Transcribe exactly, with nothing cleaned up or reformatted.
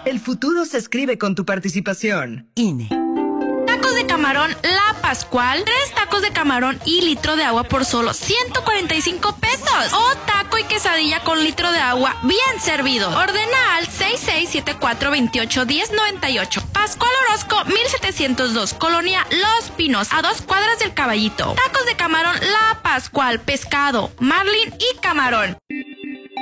El futuro se escribe con tu participación. I N E. Tacos de camarón La Pascual, tres tacos de camarón y litro de agua por solo ciento cuarenta y cinco pesos. O taco y quesadilla con litro de agua bien servido. Ordena al seis seis siete cuatro dos ocho uno cero nueve ocho. Pascual Orozco mil setecientos dos, Colonia Los Pinos, a dos cuadras del Caballito. Tacos de camarón La Pascual, pescado, marlin y camarón.